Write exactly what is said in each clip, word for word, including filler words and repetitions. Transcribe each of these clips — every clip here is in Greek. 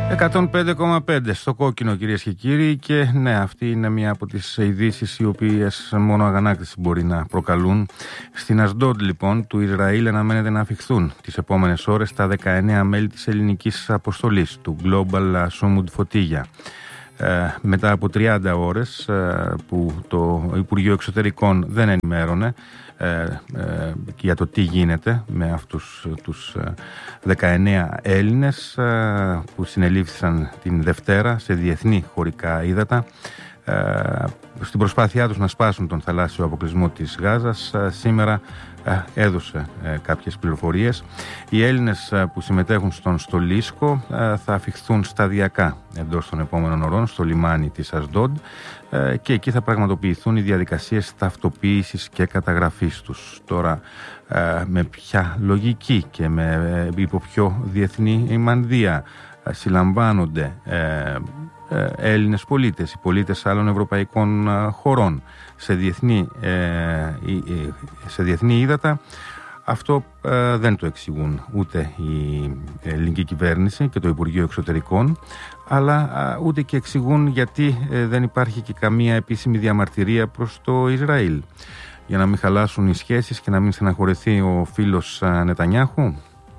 εκατόν πέντε κόμμα πέντε στο κόκκινο, κυρίες και κύριοι, και ναι, αυτή είναι μια από τις ειδήσεις οι οποίες μόνο αγανάκτηση μπορεί να προκαλούν. Στην Ασντόντ, λοιπόν, του Ισραήλ αναμένεται να αφιχθούν τις επόμενες ώρες τα δεκαεννέα μέλη της ελληνικής αποστολής του Global Sumud Fotilla. Ε, μετά από τριάντα ώρες ε, που το Υπουργείο Εξωτερικών δεν ενημέρωνε ε, ε, για το τι γίνεται με αυτούς τους ε, δεκαεννέα Έλληνες ε, που συνελήφθησαν την Δευτέρα σε διεθνή χωρικά ύδατα ε, στην προσπάθειά τους να σπάσουν τον θαλάσσιο αποκλεισμό της Γάζας. ε, σήμερα ε, έδωσε ε, κάποιες πληροφορίες. Οι Έλληνες ε, που συμμετέχουν στον Στολίσκο ε, θα αφιχθούν σταδιακά εντός των επόμενων ωρών στο λιμάνι της Ασντόντ ε, και εκεί θα πραγματοποιηθούν οι διαδικασίες ταυτοποίησης και καταγραφής τους. Τώρα ε, με ποια λογική και με ε, υπό ποιο διεθνή μανδύα ε, συλλαμβάνονται ε, ε, Έλληνες πολίτες, οι πολίτες άλλων ευρωπαϊκών ε, χωρών σε διεθνή, ε, ε, σε διεθνή ύδατα, αυτό ε, δεν το εξηγούν ούτε η ελληνική κυβέρνηση και το Υπουργείο Εξωτερικών, αλλά ε, ούτε και εξηγούν γιατί ε, δεν υπάρχει και καμία επίσημη διαμαρτυρία προς το Ισραήλ, για να μην χαλάσουν οι σχέσεις και να μην στεναχωρεθεί ο φίλος ε, Νετανιάχου.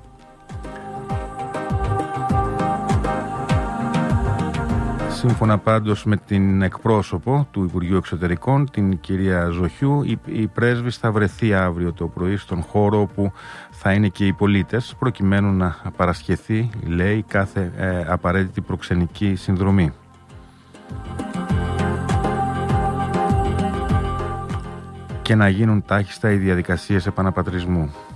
Σύμφωνα πάντως με την εκπρόσωπο του Υπουργείου Εξωτερικών, την κυρία Ζοχιού, η, η πρέσβης θα βρεθεί αύριο το πρωί στον χώρο όπου θα είναι και οι πολίτες, προκειμένου να παρασχεθεί, λέει, κάθε ε, απαραίτητη προξενική συνδρομή. Και να γίνουν τάχιστα οι διαδικασίες επαναπατρισμού.